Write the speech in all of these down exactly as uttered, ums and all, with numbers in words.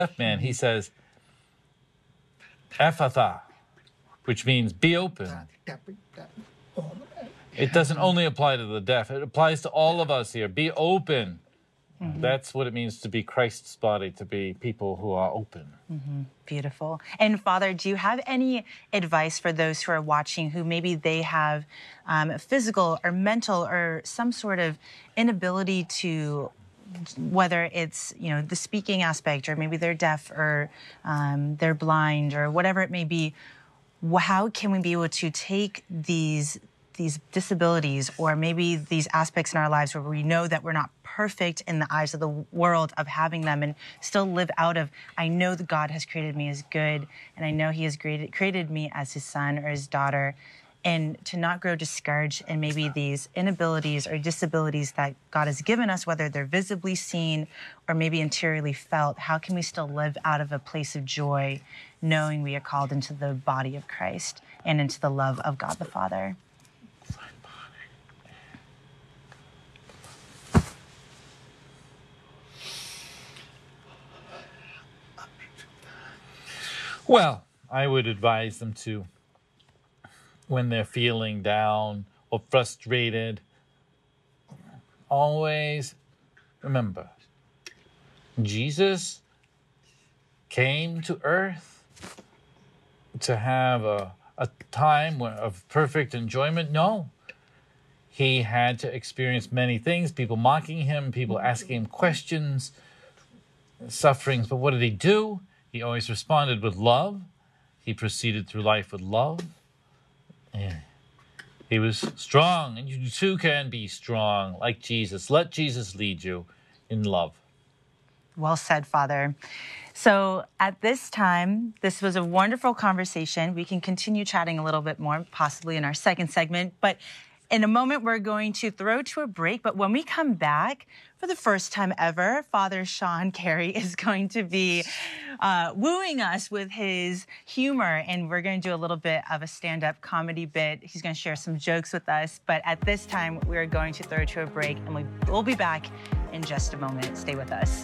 deaf man, he says, Ephatha, which means be open. It doesn't only apply to the deaf. It applies to all of us here. Be open. Mm-hmm. That's what it means to be Christ's body, to be people who are open. Mm-hmm. Beautiful. And Father, do you have any advice for those who are watching who maybe they have um, physical or mental or some sort of inability to, whether it's, you know, the speaking aspect, or maybe they're deaf, or um, they're blind, or whatever it may be? How can we be able to take these these disabilities, or maybe these aspects in our lives where we know that we're not perfect in the eyes of the world of having them, and still live out of, I know that God has created me as good, and I know he has created, created me as his son or his daughter, and to not grow discouraged in maybe these inabilities or disabilities that God has given us, whether they're visibly seen or maybe interiorly felt? How can we still live out of a place of joy, knowing we are called into the body of Christ and into the love of God the Father? Well, I would advise them to, when they're feeling down or frustrated, always remember, Jesus came to earth to have a, a time of perfect enjoyment. No, he had to experience many things, people mocking him, people asking him questions, sufferings. But what did he do? He always responded with love. He proceeded through life with love. Yeah. He was strong, and you too can be strong like Jesus. Let Jesus lead you in love. Well said, Father. So at this time, this was a wonderful conversation. We can continue chatting a little bit more, possibly in our second segment. But in a moment, we're going to throw to a break. But when we come back, for the first time ever, Father Sean Carey is going to be uh, wooing us with his humor. And we're going to do a little bit of a stand-up comedy bit. He's going to share some jokes with us. But at this time, we're going to throw to a break. And we will be back in just a moment. Stay with us.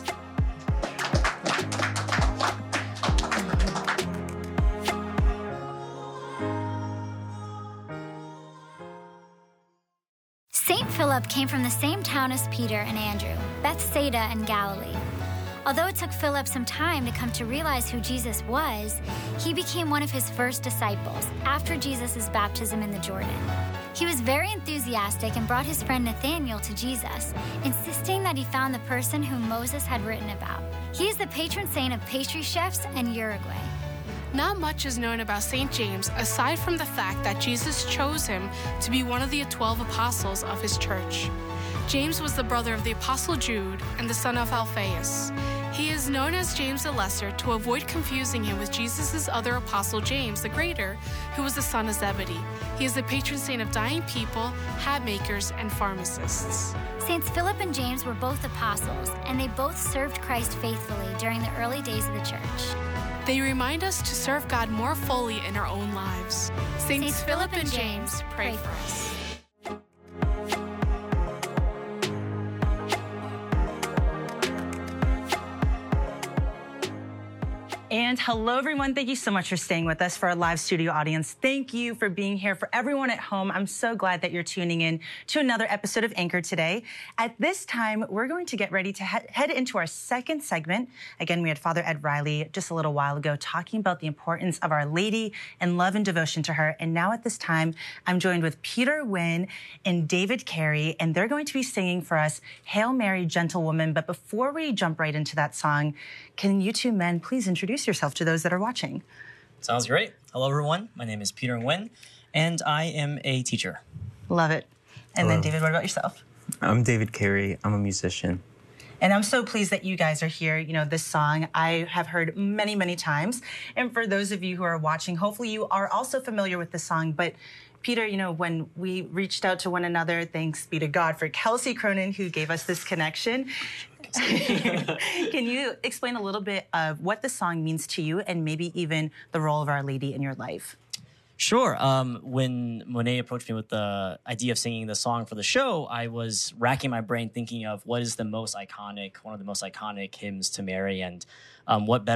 Saint Philip came from the same town as Peter and Andrew, Bethsaida in Galilee. Although it took Philip some time to come to realize who Jesus was, he became one of his first disciples after Jesus' baptism in the Jordan. He was very enthusiastic and brought his friend Nathanael to Jesus, insisting that he found the person whom Moses had written about. He is the patron saint of pastry chefs in Uruguay. Not much is known about Saint James aside from the fact that Jesus chose him to be one of the twelve apostles of his church. James was the brother of the apostle Jude and the son of Alphaeus. He is known as James the Lesser to avoid confusing him with Jesus' other apostle James the Greater, who was the son of Zebedee. He is the patron saint of dying people, hat makers, and pharmacists. Saints Philip and James were both apostles, and they both served Christ faithfully during the early days of the church. They remind us to serve God more fully in our own lives. Saints, Saints Philip and James, pray for us. And hello, everyone. Thank you so much for staying with us. For our live studio audience, thank you for being here. For everyone at home, I'm so glad that you're tuning in to another episode of Anchor today. At this time, we're going to get ready to he- head into our second segment. Again, we had Father Ed Riley just a little while ago talking about the importance of Our Lady and love and devotion to her. And now at this time, I'm joined with Peter Nguyen and David Carey, and they're going to be singing for us Hail Mary, Gentle Woman. But before we jump right into that song, can you two men please introduce yourself to those that are watching? Sounds great. Hello, everyone. My name is Peter Nguyen, and I am a teacher. Love it. And Hello. then, David, what about yourself? I'm David Carey. I'm a musician. And I'm so pleased that you guys are here. You know, this song I have heard many, many times. And for those of you who are watching, hopefully you are also familiar with the song. But Peter, you know, when we reached out to one another, thanks be to God for Kelsey Cronin, who gave us this connection. Can you explain a little bit of what the song means to you and maybe even the role of Our Lady in your life? Sure. Um, when Monet approached me with the idea of singing the song for the show, I was racking my brain thinking of what is the most iconic, one of the most iconic hymns to Mary. And um, what better